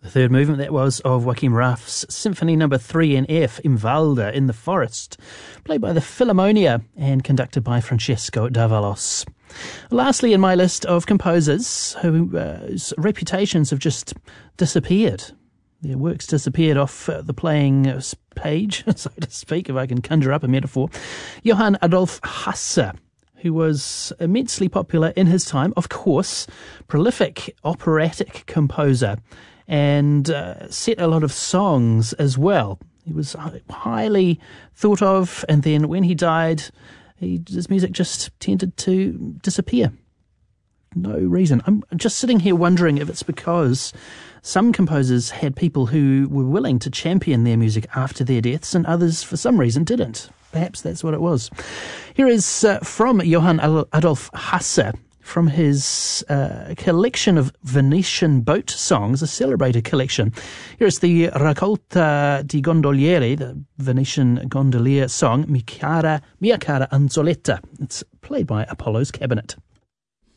The third movement, that was of Joachim Raff's Symphony No. 3 in F, Im Walde, in the Forest, played by the Philharmonia and conducted by Francesco Davalos. Lastly, in my list of composers whose reputations have just disappeared. Their works disappeared off the playing page, so to speak, if I can conjure up a metaphor. Johann Adolf Hasse, who was immensely popular in his time, of course, prolific operatic composer, and set a lot of songs as well. He was highly thought of, and then when he died, his music just tended to disappear. No reason. I'm just sitting here wondering if it's because some composers had people who were willing to champion their music after their deaths, and others, for some reason, didn't. Perhaps that's what it was. Here is from Johann Adolf Hasse, from his collection of Venetian boat songs, a celebrated collection. Here is the Raccolta di Gondolieri, the Venetian gondolier song, Mia cara Anzoletta. It's played by Apollo's Cabinet.